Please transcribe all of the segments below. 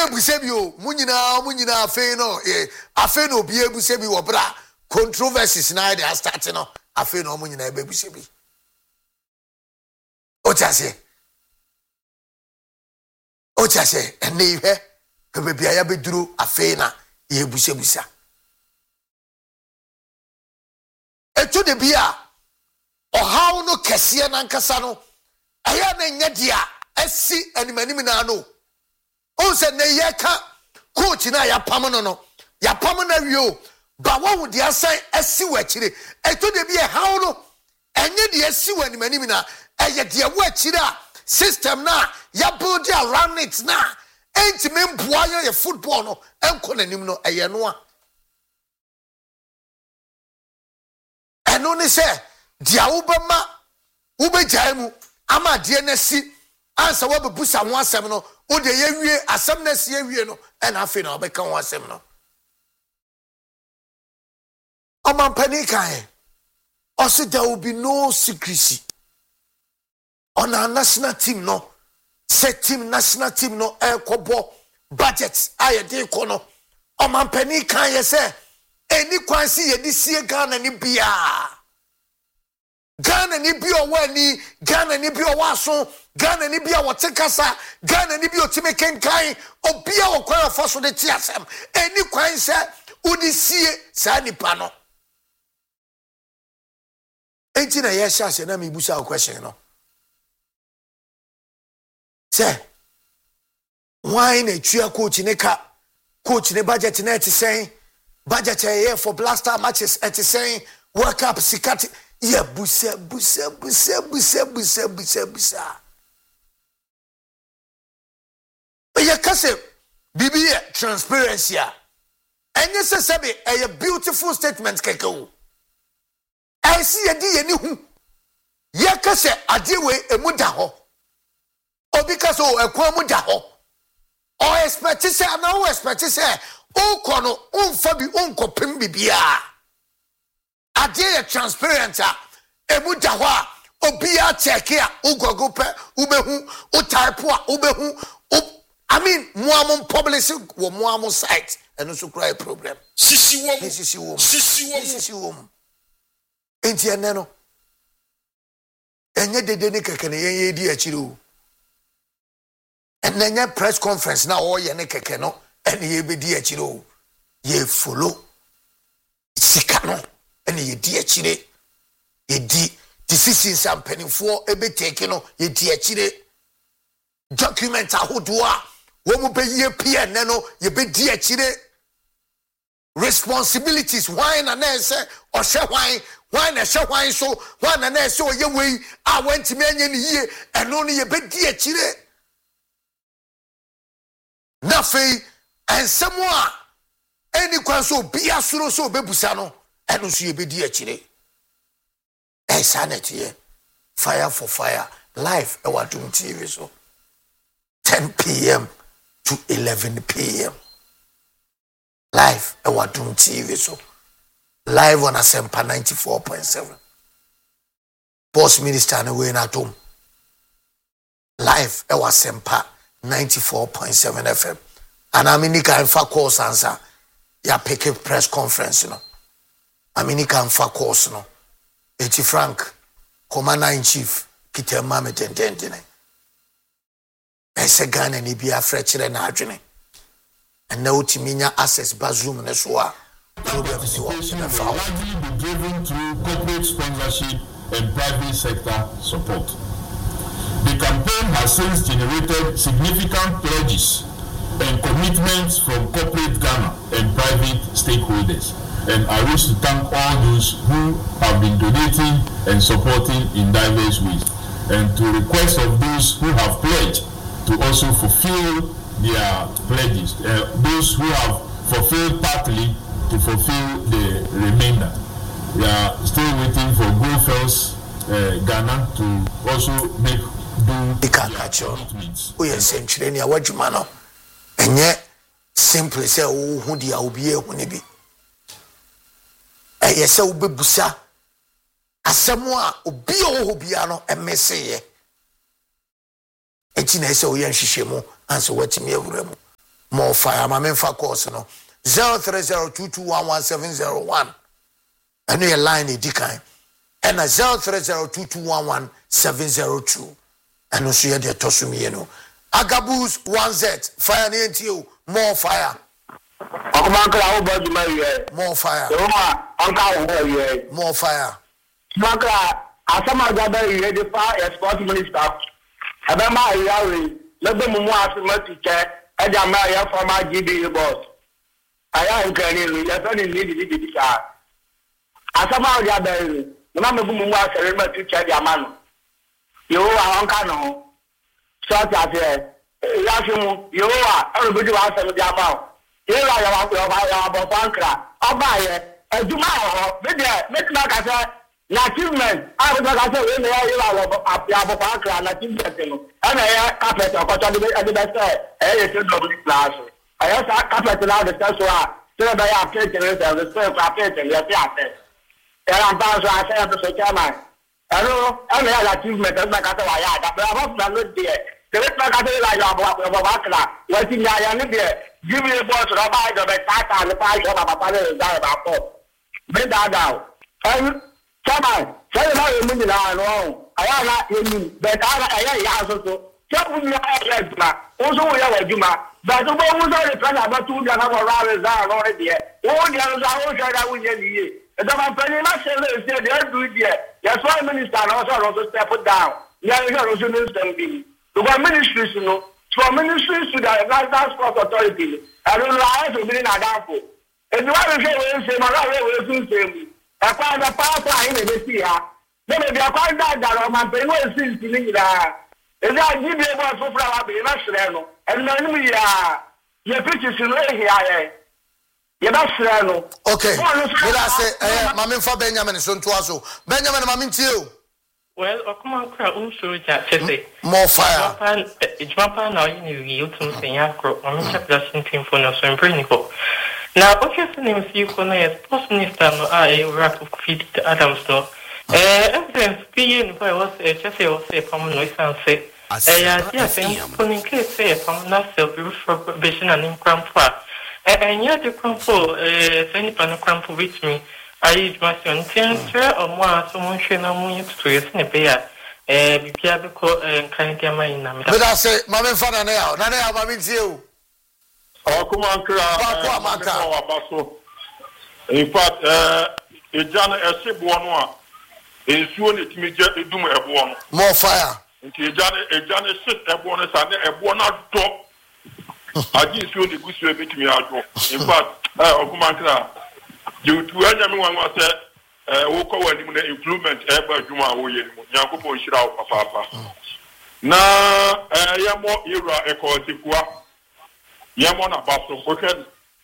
ebuse bi o munyina afen no afen obi ebuse bi wo bra controversies na dey start no afen no munyina ebuse bi o chase ene ihe kebe bia ya beduru afen na ye busebusa etu de bia ohaw no kese na nkasa no aya na nya dia asi animanim na no on se ne ye ka coach na ya pam no ya pam na wio ba wo de asan asi wachire eto de bia haw no enye de asi wanimanim na eye de wachire a system na ya build around it na enti memboa ye football no enko nanim no eye no a eno ne se dia wo bema wo begyae mu ama de na si ansa wo bebusa ho asem no wo de ye wie asem na si ye wie no ena afi na obeka ho asem no oman panikan also there will be no secrecy on our national team no set team national team no kobo budget aye de ko no oman panikan ye say eni kwansi ye di sie Ghana ni bia Ghana ni bi owani Ghana ni bi owaso Ghana ni bi awotekasa Ghana ni bi otimekenkan obia okwan afaso de ti asem eni kwan se udi sie sa nipa no enti na ye sha na me busa question no say why na tua coach ne ka coach ne budget na eti sen budget here for blaster matches eti sen work up sikati yeah busa ya kase bibi transparency enye se sebe a beautiful statement keke I see a di ni hu ye kase ade we emu da ho obikaso ekwa mu da ho o expect say na o expect say o kono unfa bi unkopem bibia ade ye transparent emu da ho a obia check a ugogo pe ubehu o type a ubehu I mean muamum publish wo muamum site and so cry problem sisi wom enti ene no enye dede ne keke ne ye di akire o enenya press conference na o ye ne keke no ene ye be di akire o ye follow sika no ene ye di akire ye di decisions and penifo ebe take no ye di akire document ahodo a wo mu be ye pn no ye be di akire responsibilities why na na say o hwe why na hwe why so why na na say o ye we a want me anya ni ye eno no ye be di akire na fe ensemo a eni kwan so bia soro so bebusa no eno so ye be di akire sanity fire for fire live e wadum TV so 10 p.m. to 11 p.m. live e wadum TV so live on Asempa 94.7 boss minister na we na tom live e Asempa 94.7 FM and aminika in fa course answer ya pick a press conference no aminika in fa course no Eti Frank commander in chief kitema metententene ese Ghana ni bia frechire na adwene and na otiminya access bazoom ne so a program si wo na fa be driven through corporate sponsorship and private sector support. The campaign has since generated significant pledges and commitments from corporate Ghana and private stakeholders. And I wish to thank all those who have been donating and supporting in diverse ways. And to request of those who have pledged to also fulfill their pledges. Those who have fulfilled partly to fulfill the remainder. We are still waiting for GoFirst Ghana to also make do commitments. We are century what you man. And yet simply say who dia obi e yesa ubebusa asemo a obi ohobia no emeseye enti na yesa oyan hihwemu anso watimi awuramu more fire. My main for course no 03022117001. And your line is decline. And 03022117002. And also you get to me, you know. Agabus 1Z fire near you. More fire. More fire. More fire. Asama gaba ye de fa export minister abema yawe lebe mumu asema teacher eja ma ya former GBA boss aya nkani ya fa ni di sa asama gaba ye na me mumu asere ma teacher dia manu yo wa onka no so ta se ya fimu yo wa everybody wa asere dia ma ye la ya wa bo bankra oba ye ejuma ho me de ka se na achievement I was like I said when they are na achievement no and I carpet or the best double class I just carpet now the test so by after the so carpet and yes and I'm so I say to chairman hello and I achievement like I said I but I was not there the like I said like about what in ya there give me a boss or buy the tata and the price of about bring that down and Chairman, tell me how you mean now. I am not in, but I also. Tell me also we have a Juma, but the one who's already trying about 2 years already. All the others are also that we get here. And I'm pretty much saying they are doing it. That's why minister also step it down. Yeah, you are also minister. The one ministries, you know, from ministries to the National Sports Authority. I don't know how to be in a downfall. And the one who says, my will soon. I find a power in the sea. Then if you are quite that man, they will see to me that. If I give you one for flower, be national. And then we are your pictures in here. You're not sure. Okay. Did I say, Mammy for Benjamin, son to us? Benjamin, Mammy to you. Well, come on, crowd, also that today. More fire. Japan now in you to say, Yakro, or Mr. Blessing Team for no so impressive. Now, what your name is you can as post minister no I rack of feed Adams no. Evidence being by was just say from noise and say. Yes, in case say from Nassau probation and in Crampa. And yet the crumple, any pan crumple with me. I must answer or more someone should know more to your snipper. Be Piabico and kind of mine. But I say, Mamma Fana now, Nana, Mammy you. In fact, a Jana Esibuano is soon it me get do one. More fire. A Jana sit a bonus and a bonus top. I just want to go to me out. In fact, Okumankra, you to anyone was a Woko and improvement ever Juma Oye, Yakupo Shira Papa. Now, Yamo era a Kotikwa. Yamona Basso, okay.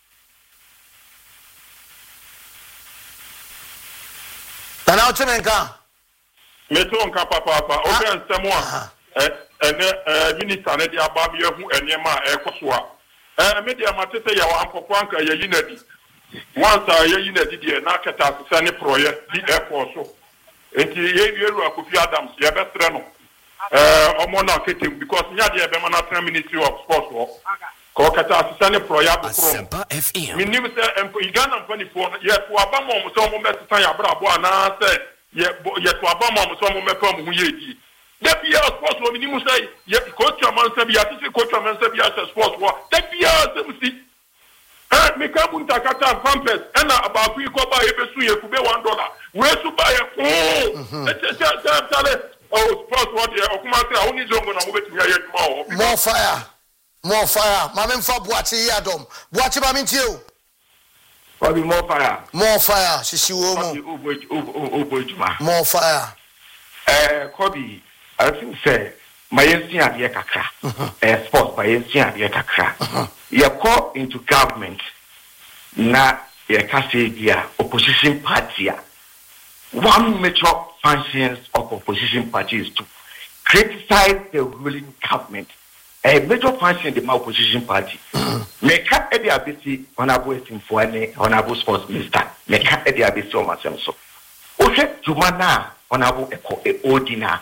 Tanauchenka. Metonka Papa, okay, and someone, and Minister Nedi Abamia and Yama Ekoswa. Media Matete Yawan Pokwanka Yinedi. Once I Yinedi, the Nakata, Sani Proye, the airport. And you Kofi Adams, Yabestrano. Omona Kitty, because Nadia Bemana Ministry of Sports. Kokata Sani Proya Asempa FM. Minimum Uganda 24, yet to Abama, some moment to say Abrabo, and I said, yet to Abama, some moment from Yeti. That be our sports, when you say, yet coach your man, Sabia, coach your man, Sabia, sports war. That be our see. And Mikamun Takata Pampers, and about we go buy a Besu, could be $1. Where to buy a oh, sports what you are, only Zongo, I'm with more fire. More fire. Mamma for Boachi Yadom. Boachi Mammy to you. Probably more fire. More fire. She will more fire. Kobe, I think say, my NCA Kakra, sports by NCA Kakra. You call into government, na Yakasia opposition party. One major functions of opposition party is to criticize the ruling government. A major function in the opposition party. Make up the ability honorable for any honorable sports minister. Make up the ability on myself. So, okay, Jumana honorable Odina.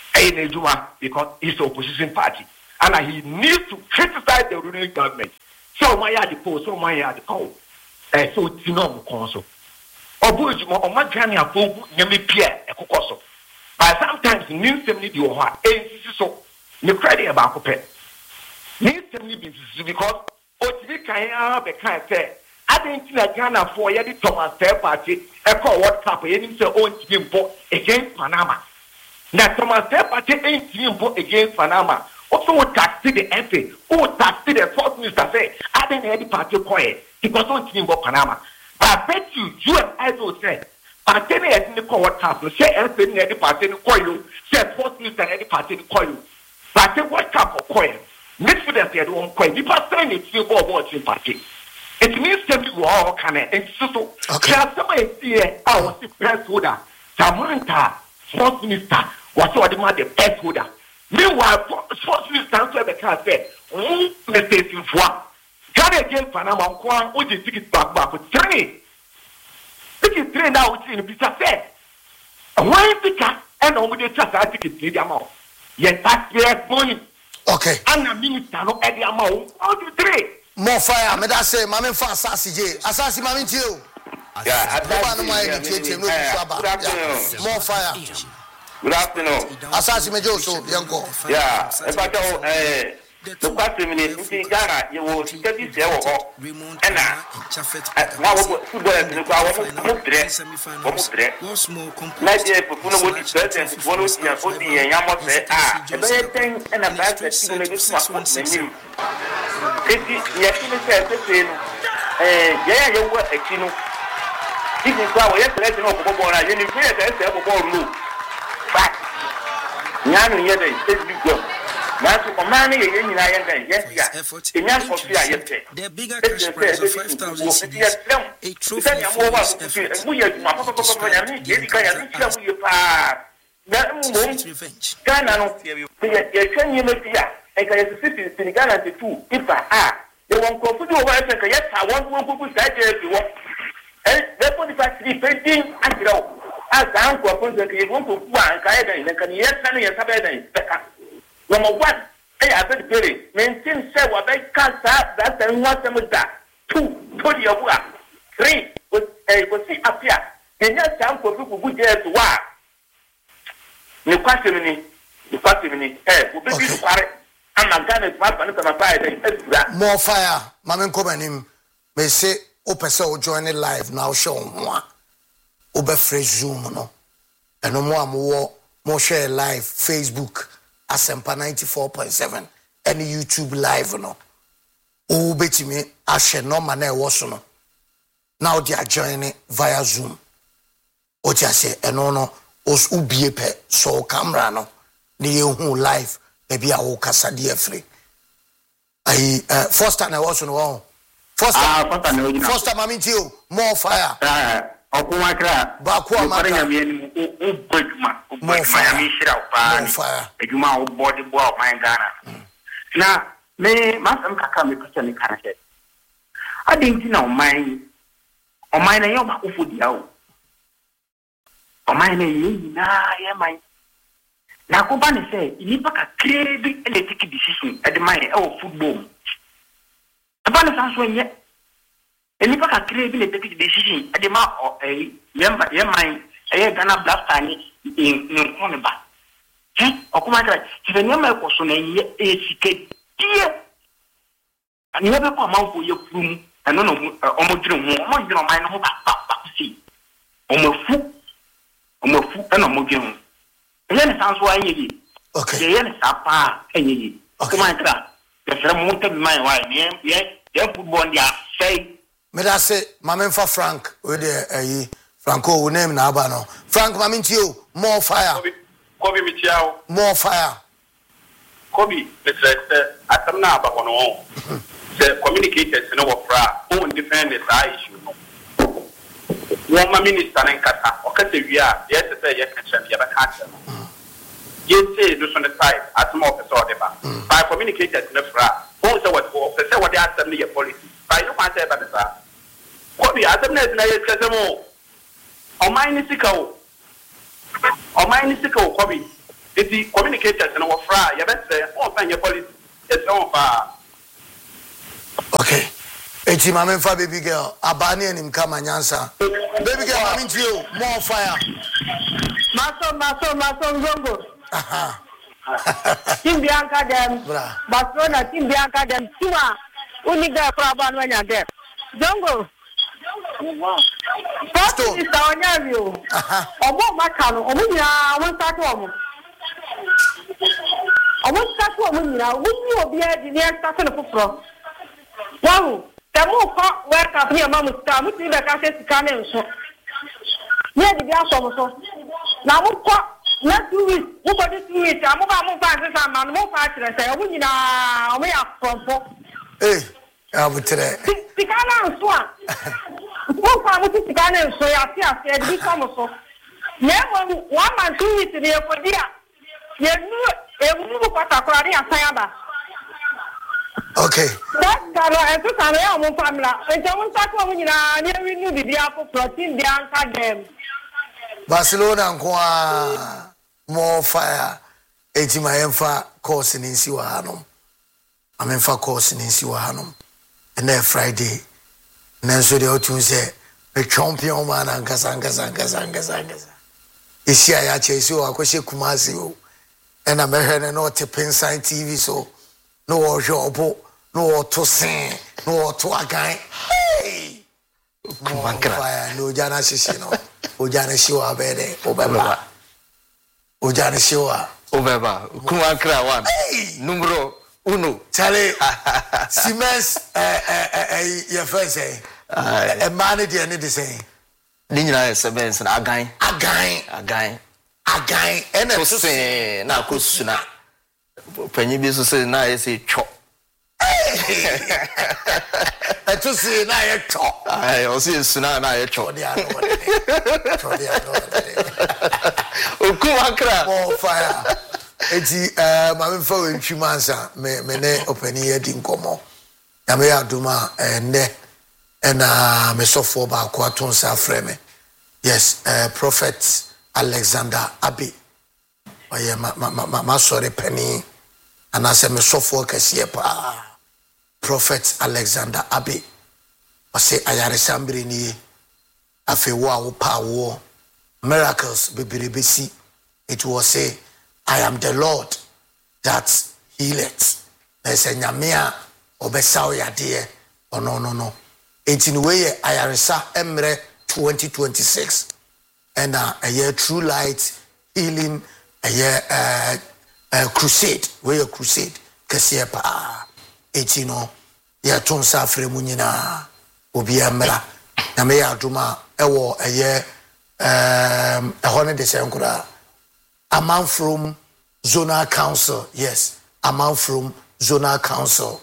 Juma because he's the opposition party. And he needs to criticize the ruling government. So my yard post, so my yard call. So Tino Conso. Or Bush, or my granny, a fool, Yami Pierre, a cocoso. But sometimes news them need your heart, so you credit about Copet. News them need because Otivi Kaya, the kind say, I didn't see a Ghana for Yadi Thomas Fair Party, a call what cup, and so own team against Panama. Now Thomas Fair Party ain't team against Panama. Also, what taxi the MP, who taxi the fourth minister say, I didn't have the party quiet because on team Panama. But I bet you and I will say, party in the court castle, say MP in the party in coil, say fourth minister in the party in coil. But I what cup of coil. Next for that, they don't coil. The person is still watching party. It means that you all can and so. Just somebody here, I was the press holder. Samantha, fourth minister, was what the press holder. Meanwhile, sports minister to the car said, mistake in four. Got again Panama, which is ticket back with 3. Ticket 3 now, which in the pizza said. Why ticket and over the trust ticket to the amount? Yet that's their money. Okay. And a minister no at the amount. How do 3? More fire, may I say, Mammy Fast Assassin, Mammy Tio. Yeah, more fire. Good afternoon. Assassin Mejoso, Yanko. Yeah, about the question in Ghana, you will see this year and now football in the power of dress. Night year, Puna would be present, one was here for the Yammer say, a bad thing and a bad thing to make smart menu. It is Yakin said, yeah, you were a kino. This is why we have to let you know for a union for but Yan Yede says you go. That's a man in yes, in for fear. The bigger cash prize of 5,000 cedis, a trophy for his effort. Revenge. Ghana, you can you make here. I can sit in Ghana to 2. If I are, they won't go to the work. Yes, I want to put that there to work. And therefore, if I see painting, I grow. As I am going to want to go and Kaida in the Canadian and Sabeda. Number 1, I have been very maintain say what I can't have that and what them with that. 2, put your work. 3, was see up here. And that's time for people who dare to work. The question, will be quiet. I'm not going to my more fire, Mammy Comanim may say, Opeso join it live now, show one. Obe fresh Zoom no and no more share live Facebook Asempa 94.7 and YouTube live no obeti me ahye no ma na ewo no now they are joining via Zoom o ti ase eno no os ubie pe so camera no ne yehu live e bia wo kasa de afre ai first time I was no first time mami tio more fire Okumakra, Bakuamaka, more fire, Ejuma, body boy, my Ghana. Now, me, Master Kaka, me question can say. I didn't know mine, or mine, I am a food yao. Or mine, mine. Now, Kobani say, you never create a ticket decision at the mine or football. About answer yet. And if I create a decision at the mouth of a member, your mind, a Ghana black tiny in Cornerback. Or come on, if a number was on a ticket, dear, and never come out for your room, and no, almost your mind, hope I see. Almost fool, and almost young. And then it sounds why you okay, the end is up, and ye. Come on, there's a mountain in my wife, yeah, football, yeah, say. Me da say Mamemfa Frank we dey Franco we name na aba no Frank mamintio more fire Kobe Michiao more fire Kobe betre atam na aba no the communicators no wofra on defend this issue no one ma minister na nkata o kata wi a yes say ye ka chem ye ba ka chem ye say do so the side atam officer odeba by communicators no fra o say what say what they atam your policy by no matter about that. Kobe, I don't know if it's more. Or mine is sickle. Or mine is sickle, Kobe. It's the communicators and our fry. You better say, oh, find your policy. It's on fire. Okay. Eti mama fa baby girl abani enim kama nyansa. Baby girl mama ntio more fire. Maso zongo. Aha. Team Bianca dem. Bra. Barcelona team Bianca dem. Tuma uniga kwaba no nya dem. Zongo. Pasto is awanyavio. Aha. Obo maka no omo nya won start omo. Omo start omo nya woni obi adi ne start no foforo. Wow. Temu ko work up ni amamu sta mu ti be ka se sika ne nso. Ye di bia so mo so. Na mu ko na 2 weeks, mu ko di 2 weeks, amu ba mu fa se sa ma mu fa kire se obu nyina o me ya frompo. Abutre. Sika na nso a. Mu fa mu ti sika ne nso ya ti ase di so mo so. Ye mo 1 man 2 weeks ni e ko dia. Ye nu e mu ko ta ko ari asan aba. Okay. That caro e to sare o mo famla. E je mo ta ko mo nyina ni wi nu bibia ko protein Bianca dem. Barcelona nkwa more fire. Eti mayemfa course ni nsi wa hanom. Amemfa course ni nsi wa hanom. And Friday. Nanso de otun say the champion man ankasa. Isi aya chesi o akwhye Kumasi o. And amehwe no te Pensan TV so no wo hwe no to sin no to agan. Hey! Kumakra. No jana shishi no. Ojana shiwa bede obeba. Ojana shiwa obeba. Kumakra one. Numero 1. Chale. Siemens your friend say. A man dey any the same. Ni nyina Siemens na agan. Ena to say na kusuna. Panyi bi so say na say cho. To say na ye cho. O say suna na ye cho. Kumakra. More fire. Eti mama fa we ntwimansa me ne opani ye di nkomo. Ya me aduma ne na me sofo ba ko atonsa freme. Yes, Prophet Alexander Abi. Oye ma sorry penny. And I say me sofo kese pa. Prophet Alexander Abi. I say ayare sambiri ni afi wo pa wo miracles bebrebesi. It was say I am the Lord that healeth. There's a nyamea obesa yade oh no. It's in way ayaresa emre 2026 and a year true light healing a year crusade where crusade kese pa 18 ya tonsa fremu nyina obi amra na me ya aduma ewo a year ehone de senkura a man from zonal council, yes. A man from zonal council.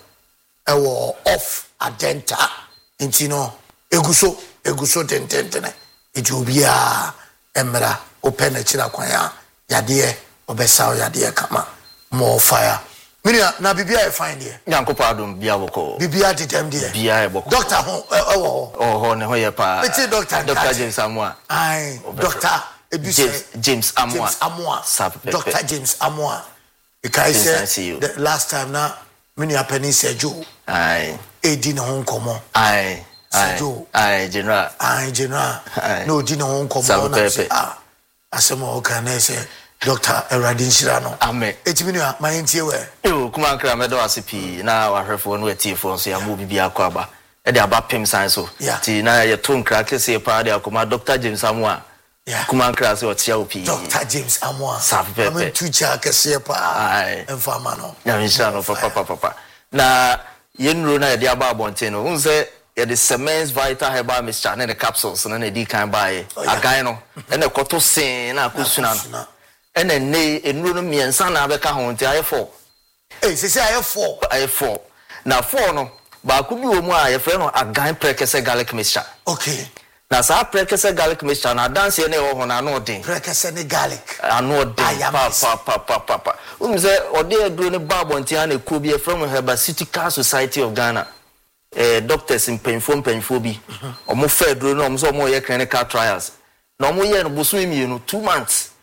Off Adenta. Intino. Eguso tentene. It will be a emra. Open a chila kwaya. Yadie. Obesao yadie kama. More fire. Minia, na bibia find here. Yanko pardon, biaboko. Bibia did them dear. Bia boko. Doctor ho. Ne hoye pa. Petit doctor. Dr. James Amwa. Aye. Doctor. James Amwa. Dr. James Amwa. Because the last time now, many penny said you. Aye. Didn't home come on. Aye. General. No, didn't home come on. I said, more can I say, Dr. Eradin Shirano. Amen. It's been my interior. You come on, Cramado Asipi. Now I have one with tea for say a movie be a quaba. And they are about Pim Science. Yeah. Tina, your tongue crackers say a party. I'll come out Dr. James Amwa. Yeah, Kumankra or TLP. Dr. James Amwa. I'm a teacher, Casiepa. Aye, and Famano. Now, Papa. Now, Yenruna, the Ababontino, who say the Siemens Vital Herbal Mixture and the capsules, and then a decan by a gyno, and a cotto sin, a cushion, and then nay, in Runumi and San Abeca Home, I have 4. Hey, say I have 4. I have 4. Now, 4 no, but could you more a friend or a guy precase garlic mixture? Okay. Na sa prekese garlic mixture na dance ye ne ho ho na no den prekese ne garlic ano den pa umze ode aduro ne babonti an eko bi from Herbal Society of Ghana doctors in painful bi omo fa aduro no omo so omo ye clinical trials na omo ye no boso emienu 2 months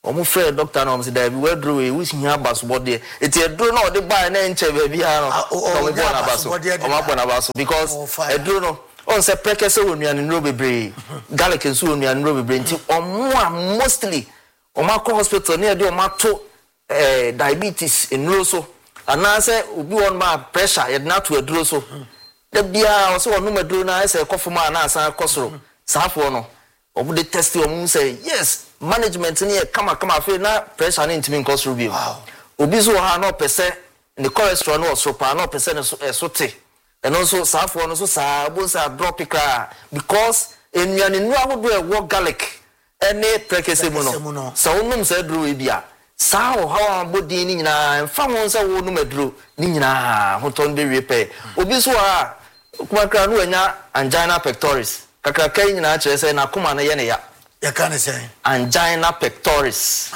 omo frɛ doctor na omo say da bi we duro we wisi hia baso body eti eduro na ode buy na nche ba bi ha no omo bo na baso omo bo na baso because eduro no on say prekese wonuane nro bebre garlic nso wonuane nro bebre nti omo mostly omo akọ hospital na ede omo ato diabetes enro so ana say obi won ma pressure yede na to eduro so da bia o so wonu meduro na say kofuma na asan kosoro safo no obu de test omo say yes management ni e kama fe na pressure ni ntimi nkosoro bi obi so ha no pese ni cholesterol no so pa no pese no so te and also safo no so sa bo sa drop ikra because enuane nu ahodo e wo garlic ene prekese mu no so onum sa duro e bia sa ho ha bodi ni nyina mfa ho sa wo num aduro ni nyina ho ton be repair obi so ha kuma kra no anya angina pectoris kakra kai nyina kire say na kuma na ye ne ya can say angina pectoris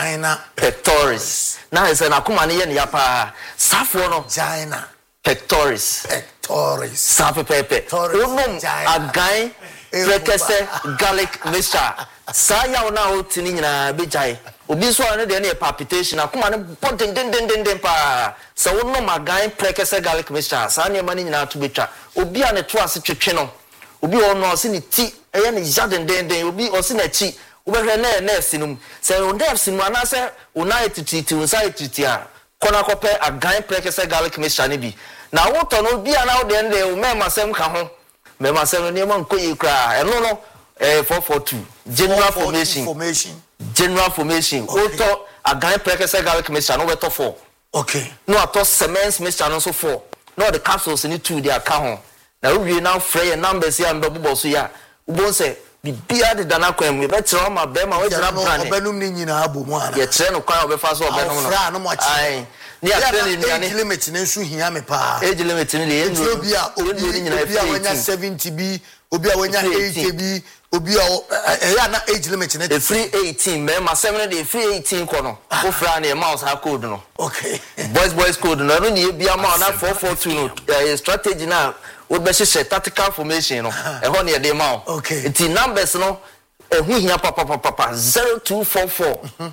na say na kuma na ye ne ya pa safo no angina pectoris safe pepe onum agan prekese garlic mixture sa ya na o tini nyina bejai obi so ane de na palpitation akoma ne bodin den pa sa onum agan prekese garlic mixture sa ne mani nyina to betwa obi ane to ase twetwe no obi ono ose ni ti eye ne jaden den obi ose na chi obehwe na nurse num se on nurse mu ana se una etiti unsa etiti a kona kope agan prekese garlic mixture ne bi na woto no bi ana wo de nde o mema sem ka ho mema sem ne man koyi kra eno no 442 general formation woto agan prekese garlic mixture no beto 4 okay no ato cement mixture no so 4 no the capsules ni 2 dey aka ho na we now free numbers ya mbebo so ya ubon se bibia de dana kwam we betre ma be ma we jira brand obenum ni nyina abo mu ana ye kire no kwan obefa so obenum no ai ni atene ni age limit ne nso hia me pa age limit ni le no obi a wanya 70 bi obi a wanya 80 bi obi a na age limit ne free 18 me ma 7 dey free 18 kono wo fra na mouse ha code no okay boys code no no ni bia ma na 442 no strategy na we be share tactical formation no e ho na dey ma okay the numbers no hu hia papa 0244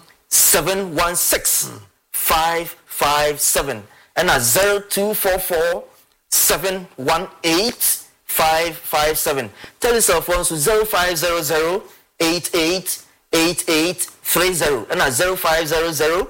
716 557 and 0244 718 557 telephone phone so 0500 888830 and 0500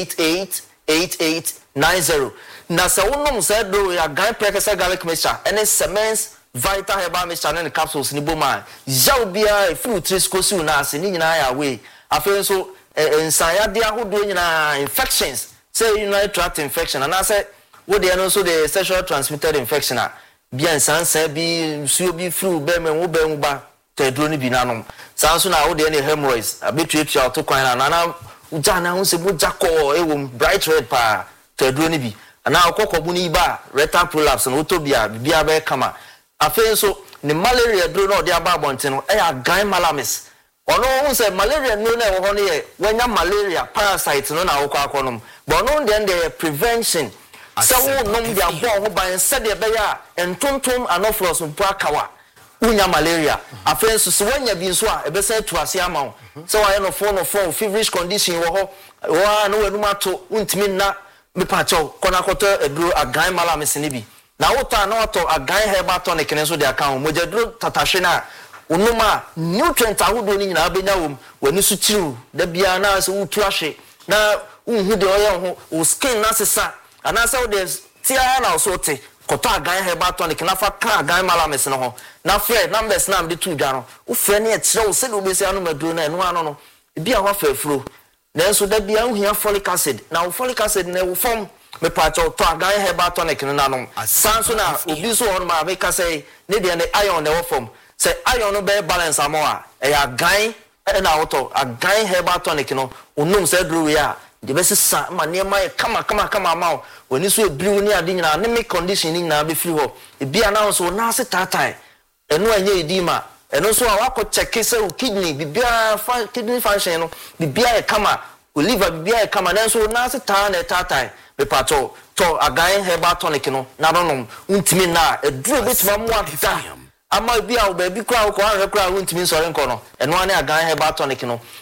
888890 na sa wonum sa do ya gan prekese garlic mixture and cements vital herbal mixture and capsules ni boma yaw bia fruit triskosi na ase ni nyina ya we afen so ensaya de ahodo nyina infections say urinary tract infection and I say wo de no so the sexual transmitted infection bia sansa bi suo bi flu be me wo be ba tedro ni bi nanom sanso na wo de ne hemorrhoids abetuatua to kwan na ujana ho se bujako ewom bright red pa tedro ni bi na akokko ni ba rectal prolapse no to bia bia be kama afen so ni malaria dro no de aba abonte no e agan malamis ono hu se malaria no na wo ho ne ye wanya malaria parasite no na akokko akonom but no de prevention so nom dia bo ho ban se de be ya entontom anofros mpo akawa unya malaria afen so wanya bi nso a ebe se to ase ama so wa no phone feverish condition wo ho wa no wenu mato untimi na me pacho kona koto eduro agan malamis ni bi na wota na wato agan herbal tonic ne so de account mojaduro tatahwe na onuma nutrient ahodo ni nyina abenya wom wani su chiru da bia na so utu ahwe na unhu de oye ho skin na sesa ana so de tia na so te koto agan herbal tonic na fa ka agan malamis no ho na fred numbers na am de tu dwa no wo fre ne e kire wo se do be se anu maduro na eno ano no bia ho afafuro nenso da bia ohia folic acid na folic acid na wo form me pacho to agan herbal tonic no nanom sanso na obi so on ma be ka say ne de iron na wo form say iron no be balance amoa e agan na woto agan herbal tonic no onum say dru we a de be sesa ma ne ma kama ma woni so ebriwu ni ade nyina ne me condition ni nyina be free ho e bia na so na se tatai eno anye edima eno so awako check say o kidney bibia kidney function no bibia e kama o liver bibia e kama na so na se ta na tatai be pato to agan herbal tonic no na no untimi na eduru betima mo ada ama bia o ba bi kwa ko anhwe kwa untimi sore nko no eno ane agan herbal tonic no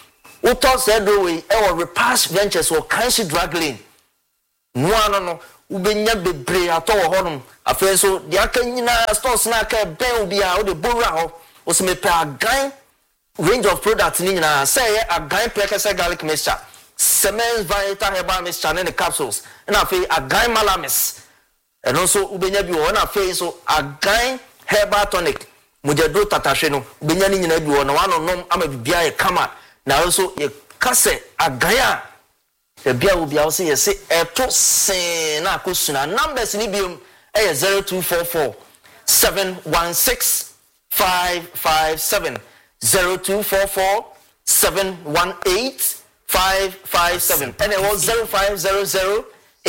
Uto said we our Repast Ventures or Kanshi Drug Lane. No. Ubenya bebre ato honum afen so de aka nyina stores na aka ben bia o de bora ho o se me pa agan range of products ni nyina say agan pekese garlic mixture Semens Vita Herbal Mixture and the capsules na afen agan malamis and also ubenya bi wo na afen so agan herbal tonic mujado tatahwe no ubenya ni nyina bi wo na wano nom ama bibia ye kama na also ye kase agan Bia will be also say eto sen na kusuna numbers ni biom 0244 716 557 0244 718 557 and it was 0500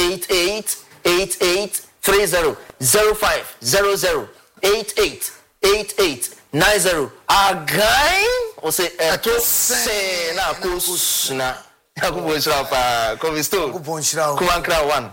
888830 0500 888890 again or say eto sen na kusuna Akubo Shrapa, Covisto, Kuankra one.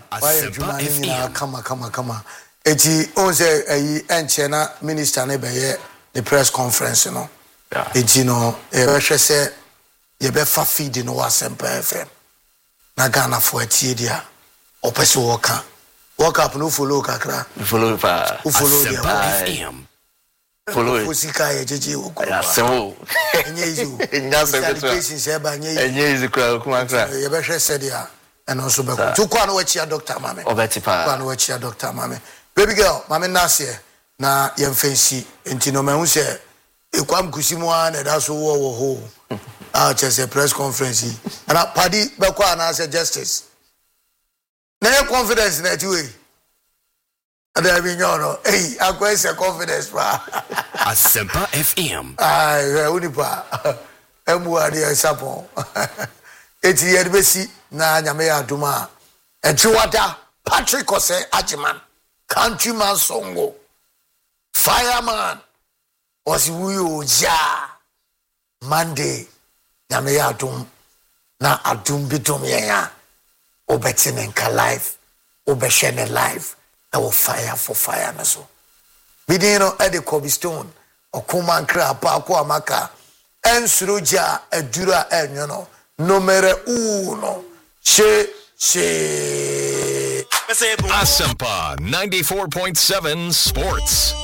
Come. Eti onse enchena minister ne beye the press conference no. Eti no e hwe se ye be fa feed no Asempa FM. Na Ghana for etie dia. Opese woka. Work up no follow kakra. Follow pa. Follow dia. FM. Follow it. Fusika ye jeje wo. Asemo. Enye izu. Nya se beto. Se ba enye izu kwa kumankra. Ye be hwe se dia. Eno so be ko. Tu kwa no wachi Dr. Mame. Obeti pa. Kwa no wachi Dr. Mame. Baby girl, Mame Nase na ye mfensi. Enti no mehu se ekwam kusimu an na so wo ho. Chese press conference. Ana padi be kwa na say justice. Na your confidence na ti we. Ada bi nyoro. Hey, akwa say confidence pa. Asempa FM. Ai, unipa. Emu ade sapon. Eti ye besi na nyame ya aduma. Ejiwada Patrick Ose Ajiman. Countryman songo. Fireman. Osiwuyo ja. Monday. Nyame ya adum. Na adum bitum ya. Obetinen ka life. Obeshene life. I will fire for fire na so. Bidino at the Cobblestone or Kumankra Paco Amaka and Suruja Edura and you know numero uno. She Asempa 94.7 Sports.